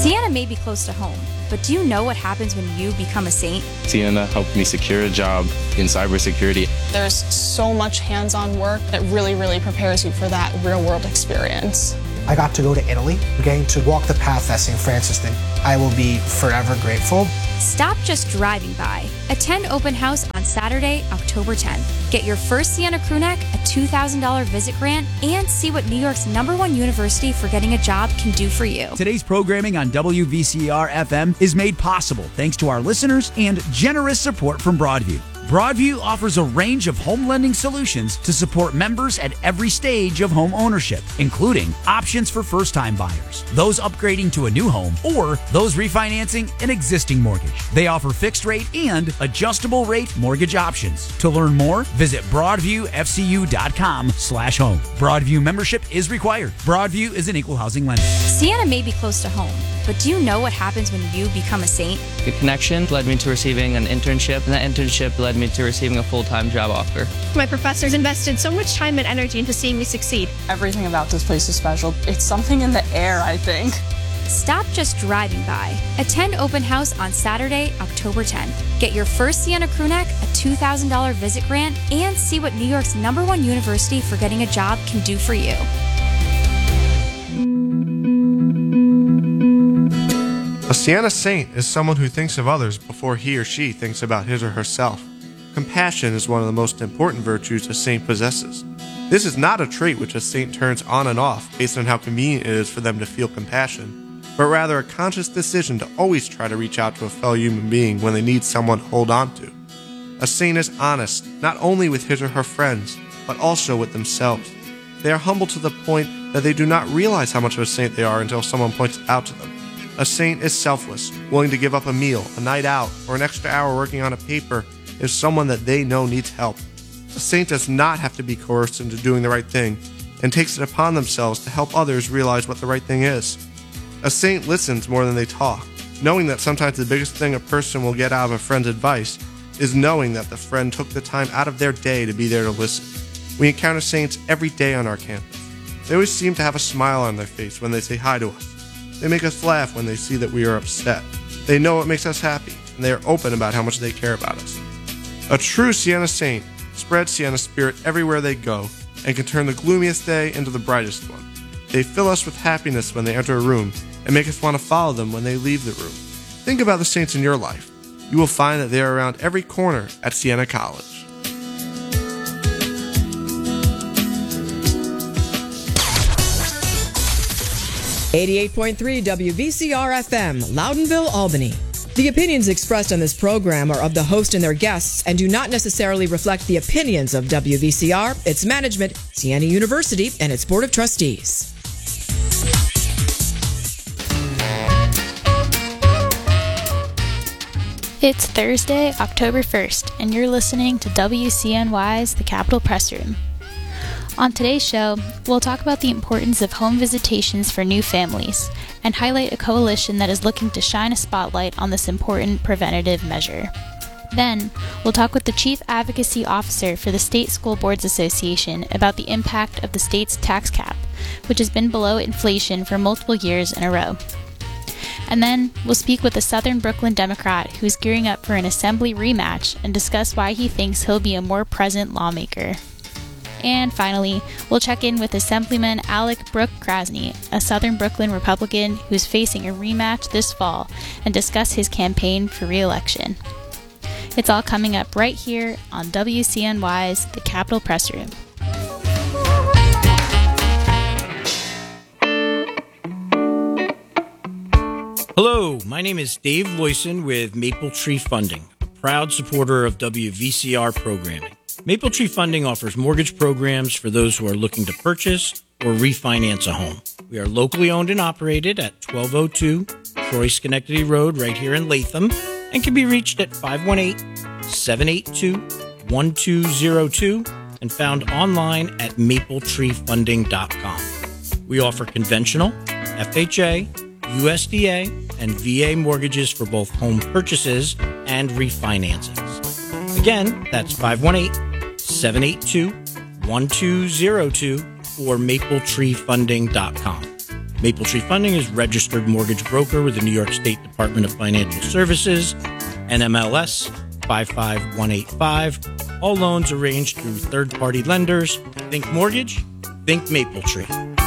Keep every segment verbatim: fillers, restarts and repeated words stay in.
Sienna may be close to home, but do you know what happens when you become a saint? Sienna helped me secure a job in cybersecurity. There's so much hands-on work that really, really prepares you for that real-world experience. I got to go to Italy, getting to walk the path that Saint Francis did. I will be forever grateful. Stop just driving by. Attend open house on Saturday, October tenth. Get your first Sienna crew neck, a two thousand dollars visit grant, and see what New York's number one university for getting a job can do for you. Today's programming on W V C R F M is made possible thanks to our listeners and generous support from Broadview. Broadview offers a range of home lending solutions to support members at every stage of home ownership, including options for first-time buyers, those upgrading to a new home, or those refinancing an existing mortgage. They offer fixed rate and adjustable rate mortgage options. To learn more, visit broadviewfcu.com slash home. Broadview membership is required. Broadview is an equal housing lender. Sienna may be close to home, but do you know what happens when you become a saint? Good connection led me to receiving an internship, and that internship led me to receiving a full-time job offer. My professors invested so much time and energy into seeing me succeed. Everything about this place is special. It's something in the air, I think. Stop just driving by. Attend open house on Saturday, October tenth. Get your first Sienna crew neck, a two thousand dollars visit grant, and see what New York's number one university for getting a job can do for you. A Sienna saint is someone who thinks of others before he or she thinks about his or herself. Compassion is one of the most important virtues a saint possesses. This is not a trait which a saint turns on and off based on how convenient it is for them to feel compassion, but rather a conscious decision to always try to reach out to a fellow human being when they need someone to hold on to. A saint is honest, not only with his or her friends, but also with themselves. They are humble to the point that they do not realize how much of a saint they are until someone points it out to them. A saint is selfless, willing to give up a meal, a night out, or an extra hour working on a paper if someone that they know needs help. A saint does not have to be coerced into doing the right thing, and takes it upon themselves to help others realize what the right thing is. A saint listens more than they talk, knowing that sometimes the biggest thing a person will get out of a friend's advice is knowing that the friend took the time out of their day to be there to listen. We encounter saints every day on our campus. They always seem to have a smile on their face when they say hi to us. They make us laugh when they see that we are upset. They know what makes us happy, and they are open about how much they care about us. A true Sienna saint spreads Sienna spirit everywhere they go and can turn the gloomiest day into the brightest one. They fill us with happiness when they enter a room and make us want to follow them when they leave the room. Think about the saints in your life. You will find that they are around every corner at Sienna College. eighty-eight point three W V C R F M, Loudonville, Albany. The opinions expressed on this program are of the host and their guests and do not necessarily reflect the opinions of W V C R, its management, Siena University, and its Board of Trustees. It's Thursday, October first, and you're listening to W C N Y's The Capitol Press Room. On today's show, we'll talk about the importance of home visitations for new families and highlight a coalition that is looking to shine a spotlight on this important preventative measure. Then, we'll talk with the Chief Advocacy Officer for the State School Boards Association about the impact of the state's tax cap, which has been below inflation for multiple years in a row. And then, we'll speak with a Southern Brooklyn Democrat who's gearing up for an assembly rematch and discuss why he thinks he'll be a more present lawmaker. And finally, we'll check in with Assemblyman Alec Brooke-Krasny, a Southern Brooklyn Republican who's facing a rematch this fall, and discuss his campaign for re-election. It's all coming up right here on W C N Y's The Capitol Press Room. Hello, my name is Dave Loyson with Maple Tree Funding, a proud supporter of W V C R programming. Maple Tree Funding offers mortgage programs for those who are looking to purchase or refinance a home. We are locally owned and operated at twelve oh two Troy Schenectady Road right here in Latham and can be reached at five one eight, seven eight two, one two zero two and found online at maple tree funding dot com. We offer conventional, F H A, U S D A, and V A mortgages for both home purchases and refinancings. Again, that's five one eight, seven eight two, one two zero two or maple tree funding dot com. Maple Tree Funding is registered mortgage broker with the New York State Department of Financial Services, N M L S five five one eight five. All loans arranged through third-party lenders. Think mortgage, think Maple Tree.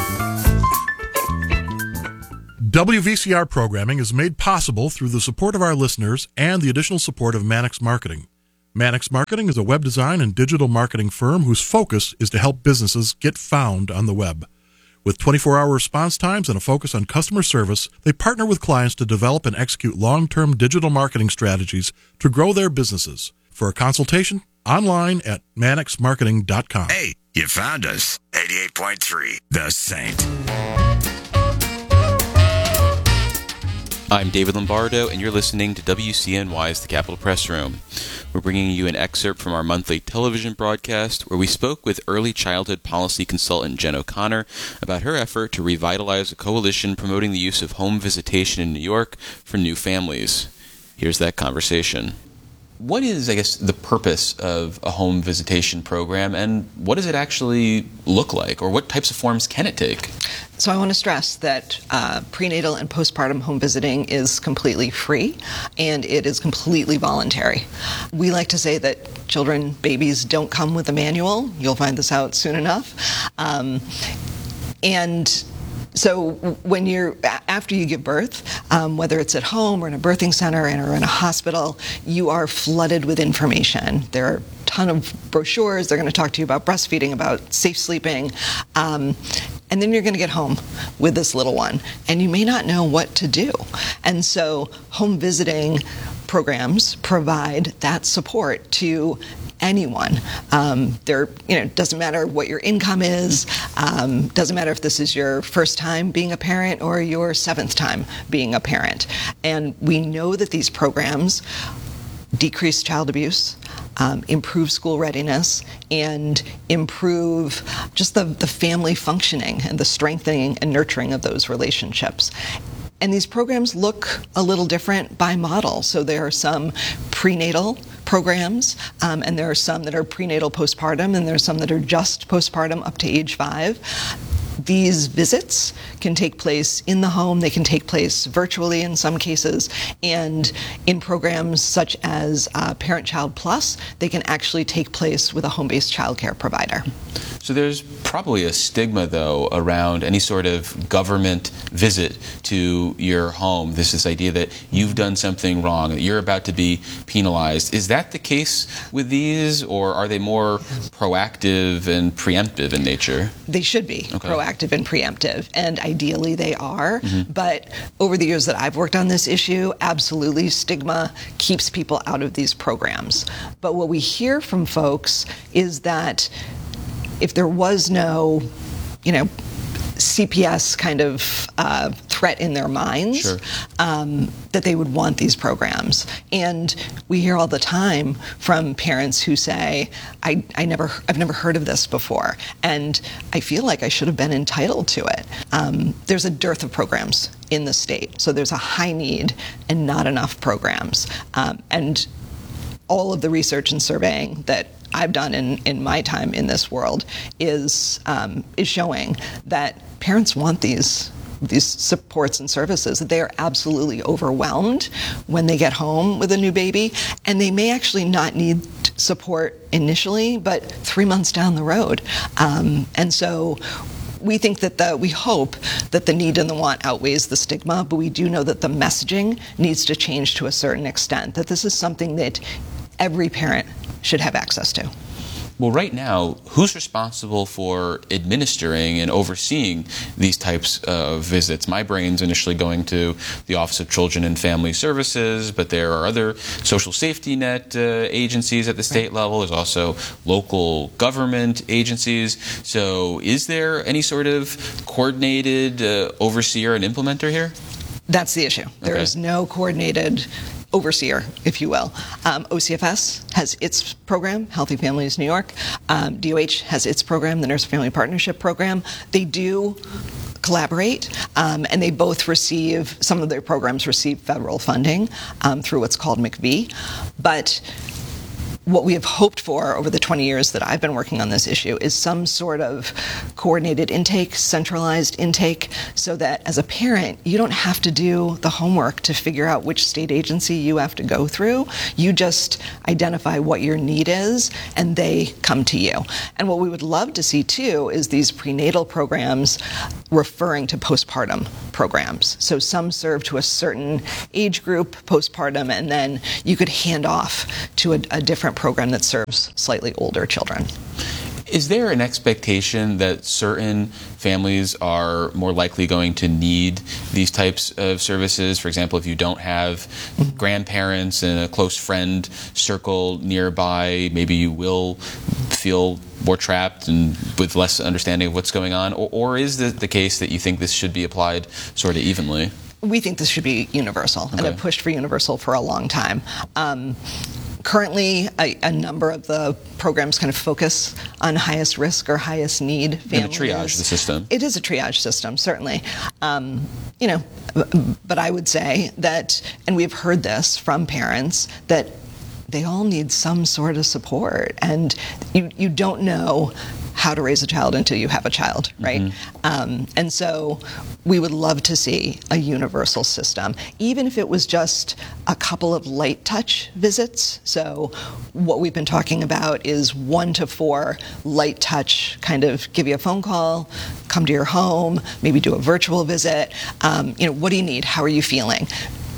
W V C R programming is made possible through the support of our listeners and the additional support of Mannix Marketing. Mannix Marketing is a web design and digital marketing firm whose focus is to help businesses get found on the web. With twenty-four hour response times and a focus on customer service, they partner with clients to develop and execute long-term digital marketing strategies to grow their businesses. For a consultation, online at mannix marketing dot com. Hey, you found us. eighty-eight point three, The Saint. I'm David Lombardo, and you're listening to W C N Y's The Capitol Press Room. We're bringing you an excerpt from our monthly television broadcast where we spoke with early childhood policy consultant Jen O'Connor about her effort to revitalize a coalition promoting the use of home visitation in New York for new families. Here's that conversation. What is, I guess, the purpose of a home visitation program, and what does it actually look like, or what types of forms can it take? So I want to stress that uh, prenatal and postpartum home visiting is completely free, and it is completely voluntary. We like to say that children, babies, don't come with a manual. You'll find this out soon enough. Um, and So when you're, after you give birth, um, whether it's at home or in a birthing center or in a hospital, you are flooded with information. There are a ton of brochures. They're going to talk to you about breastfeeding, about safe sleeping. Um, and then you're going to get home with this little one, and you may not know what to do. And so home visiting programs provide that support to anyone. Um, there, you know, doesn't matter what your income is. Um, doesn't matter if this is your first time being a parent or your seventh time being a parent. And we know that these programs decrease child abuse, um, improve school readiness, and improve just the, the family functioning and the strengthening and nurturing of those relationships. And these programs look a little different by model. So there are some prenatal programs, um, and there are some that are prenatal postpartum, and there are some that are just postpartum up to age five. These visits can take place in the home. They can take place virtually in some cases. And in programs such as uh, Parent Child Plus, they can actually take place with a home-based child care provider. So there's probably a stigma, though, around any sort of government visit to your home. There's this idea that you've done something wrong, that you're about to be penalized. Is that the case with these, or are they more proactive and preemptive in nature? They should be okay. Proactive and preemptive, and ideally they are. Mm-hmm. But over the years that I've worked on this issue, absolutely, stigma keeps people out of these programs. But what we hear from folks is that if there was no, you know, C P S kind of uh, threat in their minds, sure. um, that they would want these programs. And we hear all the time from parents who say, I, I never, I've never heard of this before, and I feel like I should have been entitled to it. Um, there's a dearth of programs in the state, so there's a high need and not enough programs. Um, and all of the research and surveying that I've done in, in my time in this world is um, is showing that parents want these these supports and services. They are absolutely overwhelmed when they get home with a new baby, and they may actually not need support initially, but three months down the road. Um, and so we think that the, we hope that the need and the want outweighs the stigma, but we do know that the messaging needs to change to a certain extent, that this is something that every parent should have access to. Well, right now, who's responsible for administering and overseeing these types of visits? My brain's initially going to the Office of Children and Family Services, but there are other social safety net uh, agencies at the state level. There's also local government agencies. So is there any sort of coordinated uh, overseer and implementer here? That's the issue. There okay. is no coordinated overseer, if you will. Um, O C F S has its program, Healthy Families New York. Um, D O H has its program, the Nurse Family Partnership Program. They do collaborate, um, and they both receive, some of their programs receive federal funding um, through what's called M C V. But what we have hoped for over the twenty years that I've been working on this issue is some sort of coordinated intake, centralized intake, so that as a parent, you don't have to do the homework to figure out which state agency you have to go through. You just identify what your need is, and they come to you. And what we would love to see, too, is these prenatal programs referring to postpartum programs. So some serve to a certain age group, postpartum, and then you could hand off to a, a different program that serves slightly older children. Is there an expectation that certain families are more likely going to need these types of services? For example, if you don't have grandparents and a close friend circle nearby, maybe you will feel more trapped and with less understanding of what's going on? Or, or is it the case that you think this should be applied sort of evenly? We think this should be universal, okay. and have pushed for universal for a long time. Um, Currently, a, a number of the programs kind of focus on highest risk or highest need families. And a triage the system. It is a triage system, certainly. Um, you know, but I would say that, and we've heard this from parents, that they all need some sort of support, and you you don't know how to raise a child until you have a child, right? Mm-hmm. Um, and so we would love to see a universal system, even if it was just a couple of light touch visits. So what we've been talking about is one to four light touch, kind of give you a phone call, come to your home, maybe do a virtual visit. Um, you know, what do you need? How are you feeling?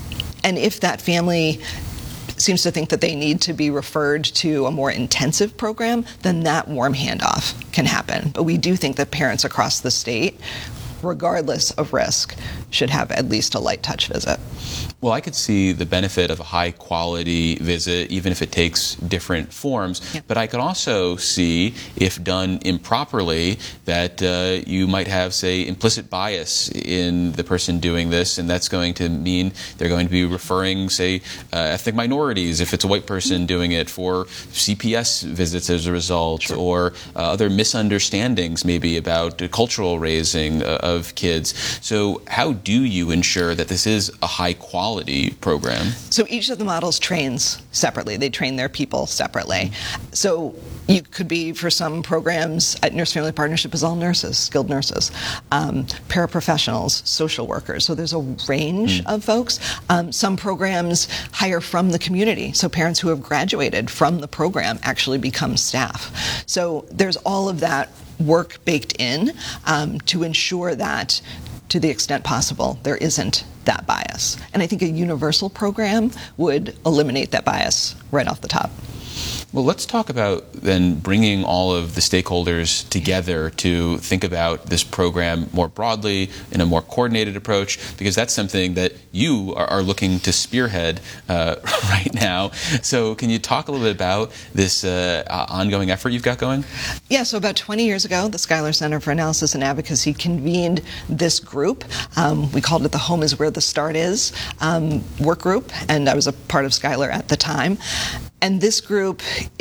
And if that family seems to think that they need to be referred to a more intensive program, then that warm handoff can happen. But we do think that parents across the state, regardless of risk, should have at least a light touch visit. Well, I could see the benefit of a high-quality visit, even if it takes different forms. Yeah. But I could also see, if done improperly, that uh, you might have, say, implicit bias in the person doing this, and that's going to mean they're going to be referring, say, uh, ethnic minorities, if it's a white person doing it, for C P S visits as a result, sure. or uh, other misunderstandings maybe about uh, cultural raising uh, of kids. So how do you ensure that this is a high-quality program? So each of the models trains separately. They train their people separately. So you could be, for some programs, at Nurse Family Partnership is all nurses, skilled nurses, um, paraprofessionals, social workers. So there's a range mm. of folks. Um, some programs hire from the community. So parents who have graduated from the program actually become staff. So there's all of that work baked in um, to ensure that, to the extent possible, there isn't that bias. And I think a universal program would eliminate that bias right off the top. Well, let's talk about then bringing all of the stakeholders together to think about this program more broadly in a more coordinated approach, because that's something that you are, are looking to spearhead uh, right now. So can you talk a little bit about this uh, ongoing effort you've got going? Yeah, so about twenty years ago, the Schuyler Center for Analysis and Advocacy convened this group. Um, we called it the Home is Where the Start Is um, work group, and I was a part of Schuyler at the time. And this group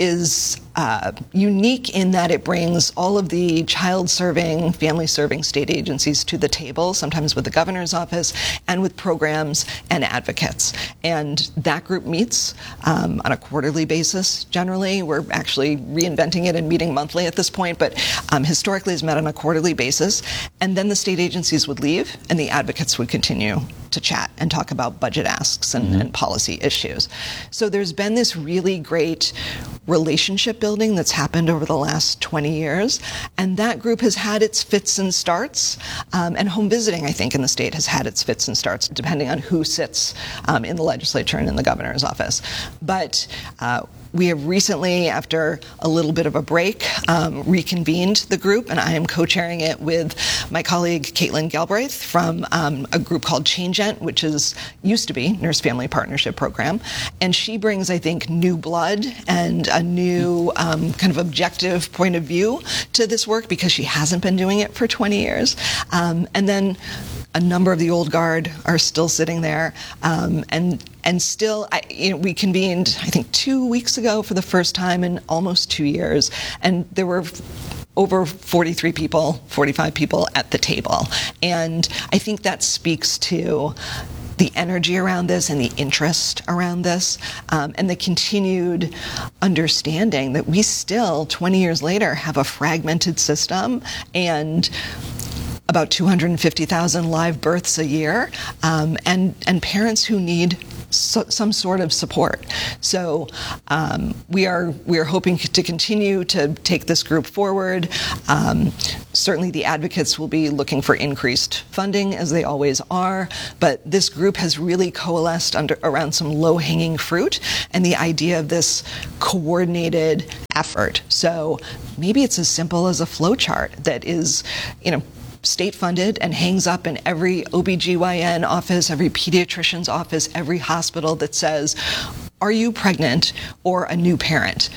is uh, unique in that it brings all of the child-serving, family-serving state agencies to the table, sometimes with the governor's office, and with programs and advocates. And that group meets um, on a quarterly basis, generally. We're actually reinventing it and meeting monthly at this point, but um, historically it's met on a quarterly basis. And then the state agencies would leave, and the advocates would continue to chat and talk about budget asks and, mm-hmm. and policy issues. So there's been this really great relationship building that's happened over the last twenty years, and that group has had its fits and starts, um, and home visiting, I think, in the state has had its fits and starts, depending on who sits um, in the legislature and in the governor's office. But uh, we have recently, after a little bit of a break, um, reconvened the group, and I am co-chairing it with my colleague Caitlin Galbraith from um, a group called ChangeEnt, which is used to be Nurse Family Partnership Program, and she brings, I think, new blood and a new um, kind of objective point of view to this work because she hasn't been doing it for twenty years. Um, and then a number of the old guard are still sitting there, um, and and still, I, you know, we convened, I think, two weeks ago for the first time in almost two years, and there were over forty-three people, forty-five people at the table, and I think that speaks to the energy around this and the interest around this, um, and the continued understanding that we still, twenty years later, have a fragmented system and about two hundred fifty thousand live births a year, um, and, and parents who need so, some sort of support. So um, we are we are hoping to continue to take this group forward. Um, certainly the advocates will be looking for increased funding, as they always are, but this group has really coalesced under, around some low-hanging fruit and the idea of this coordinated effort. So maybe it's as simple as a flow chart that is, you know, state-funded and hangs up in every O B G Y N office, every pediatrician's office, every hospital that says, are you pregnant or a new parent?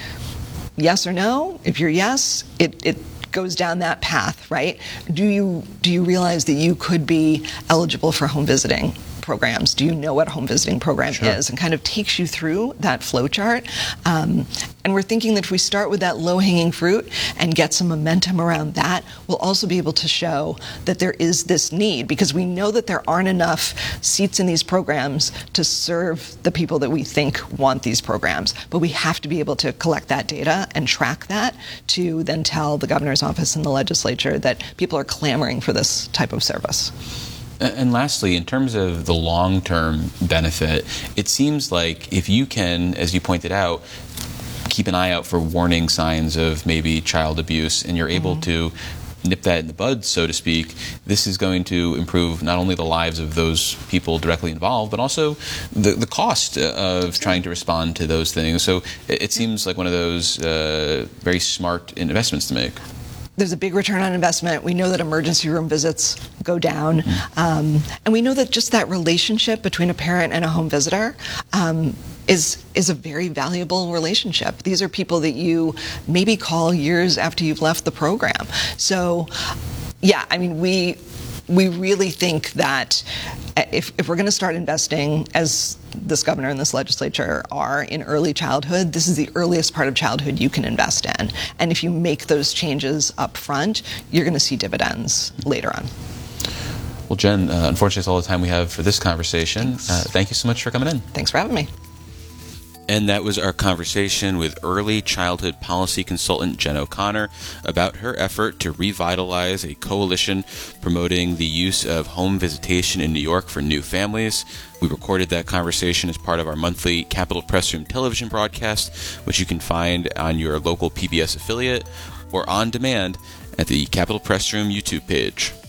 Yes or no? If you're yes, it, it goes down that path, right? Do you, do you realize that you could be eligible for home visiting programs? Do you know what a home visiting program Sure. is? And kind of takes you through that flow chart. Um, and we're thinking that if we start with that low-hanging fruit and get some momentum around that, we'll also be able to show that there is this need, because we know that there aren't enough seats in these programs to serve the people that we think want these programs. But we have to be able to collect that data and track that to then tell the governor's office and the legislature that people are clamoring for this type of service. And lastly, in terms of the long-term benefit, it seems like if you can, as you pointed out, keep an eye out for warning signs of maybe child abuse, and you're able mm-hmm. to nip that in the bud, so to speak, this is going to improve not only the lives of those people directly involved, but also the, the cost of trying to respond to those things. So it, it seems like one of those uh, very smart investments to make. There's a big return on investment. We know that emergency room visits go down. Um, and we know that just that relationship between a parent and a home visitor um, is is a very valuable relationship. These are people that you maybe call years after you've left the program. So, yeah, I mean, we we really think that if, if we're going to start investing, as this governor and this legislature are, in early childhood, this is the earliest part of childhood you can invest in. And if you make those changes up front, you're going to see dividends later on. Well, Jen, uh, unfortunately, that's all the time we have for this conversation. Uh, thank you so much for coming in. Thanks for having me. And that was our conversation with early childhood policy consultant Jen O'Connor about her effort to revitalize a coalition promoting the use of home visitation in New York for new families. We recorded that conversation as part of our monthly Capitol Press Room television broadcast, which you can find on your local P B S affiliate or on demand at the Capitol Press Room YouTube page.